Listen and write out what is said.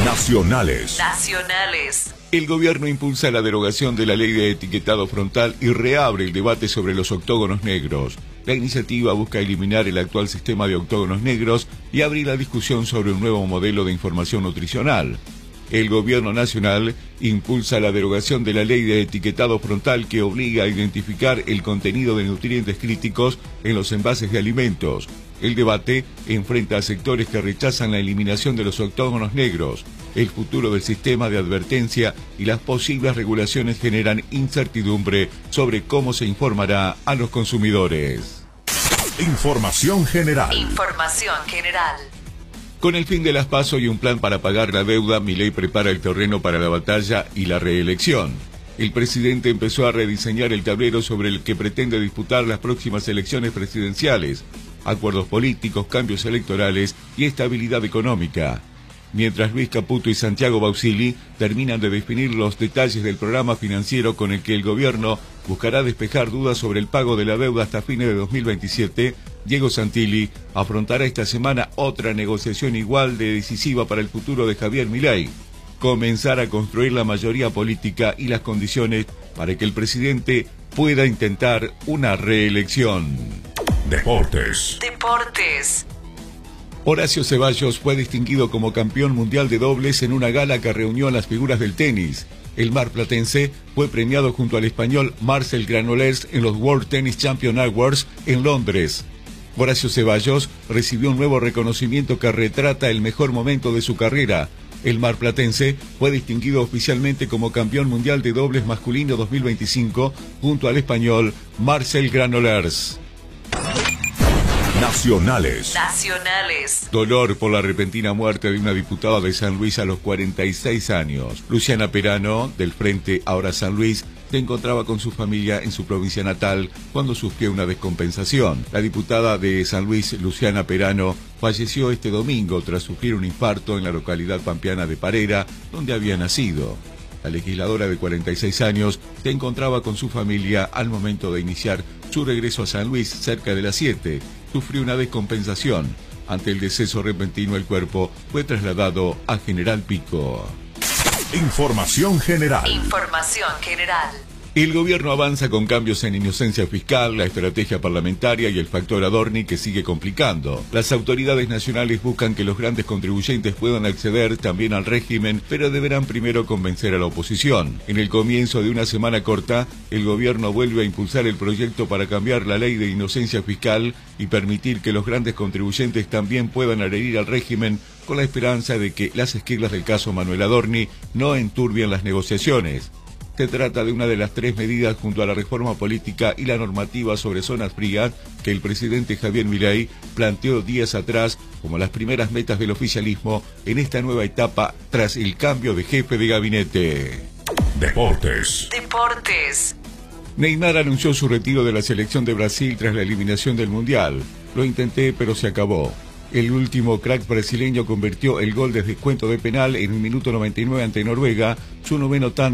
Nacionales. El gobierno impulsa la derogación de la ley de etiquetado frontal y reabre el debate sobre los octógonos negros. La iniciativa busca eliminar el actual sistema de octógonos negros y abrir la discusión sobre un nuevo modelo de información nutricional. El gobierno nacional impulsa la derogación de la ley de etiquetado frontal que obliga a identificar el contenido de nutrientes críticos en los envases de alimentos. El debate enfrenta a sectores que rechazan la eliminación de los octógonos negros. El futuro del sistema de advertencia y las posibles regulaciones generan incertidumbre sobre cómo se informará a los consumidores. Información general. Con el fin de las PASO y un plan para pagar la deuda, Milei prepara el terreno para la batalla y la reelección. El presidente empezó a rediseñar el tablero sobre el que pretende disputar las próximas elecciones presidenciales, acuerdos políticos, cambios electorales y estabilidad económica. Mientras Luis Caputo y Santiago Bausili terminan de definir los detalles del programa financiero con el que el gobierno buscará despejar dudas sobre el pago de la deuda hasta fines de 2027, Diego Santilli afrontará esta semana otra negociación igual de decisiva para el futuro de Javier Milei: comenzar a construir la mayoría política y las condiciones para que el presidente pueda intentar una reelección. Deportes. Horacio Ceballos fue distinguido como campeón mundial de dobles en una gala que reunió a las figuras del tenis. El marplatense fue premiado junto al español Marcel Granollers en los World Tennis Champion Awards en Londres. Horacio Ceballos recibió un nuevo reconocimiento que retrata el mejor momento de su carrera. El marplatense fue distinguido oficialmente como campeón mundial de dobles masculino 2025 junto al español Marcel Granollers. Nacionales. Dolor por la repentina muerte de una diputada de San Luis a los 46 años. Luciana Perano, del Frente Ahora San Luis, se encontraba con su familia en su provincia natal cuando sufrió una descompensación. La diputada de San Luis, Luciana Perano, falleció este domingo tras sufrir un infarto en la localidad pampeana de Parera, donde había nacido. La legisladora de 46 años se encontraba con su familia al momento de iniciar su regreso a San Luis cerca de las 7. Sufrió una descompensación. Ante el deceso repentino, el cuerpo fue trasladado a General Pico. Información general. El gobierno avanza con cambios en inocencia fiscal, la estrategia parlamentaria y el factor Adorni que sigue complicando. Las autoridades nacionales buscan que los grandes contribuyentes puedan acceder también al régimen, pero deberán primero convencer a la oposición. En el comienzo de una semana corta, el gobierno vuelve a impulsar el proyecto para cambiar la ley de inocencia fiscal y permitir que los grandes contribuyentes también puedan adherir al régimen, con la esperanza de que las esquirlas del caso Manuel Adorni no enturbien las negociaciones. Se trata de una de las 3 medidas junto a la reforma política y la normativa sobre zonas frías que el presidente Javier Milei planteó días atrás como las primeras metas del oficialismo en esta nueva etapa tras el cambio de jefe de gabinete. Deportes. Neymar anunció su retiro de la selección de Brasil tras la eliminación del Mundial. Lo intenté, pero se acabó. El último crack brasileño convirtió el gol de descuento de penal en el minuto 99 ante Noruega, su 9º tanto